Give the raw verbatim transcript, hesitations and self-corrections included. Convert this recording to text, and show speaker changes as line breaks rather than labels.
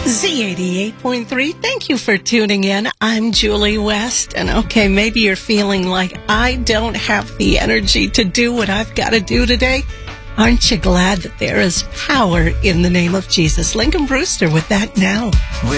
Z eighty-eight point three, thank you for tuning in. I'm Julie West, and okay, maybe you're feeling like I don't have the energy to do what I've got to do today. Aren't you glad that there is power in the name of Jesus? Lincoln Brewster with that now.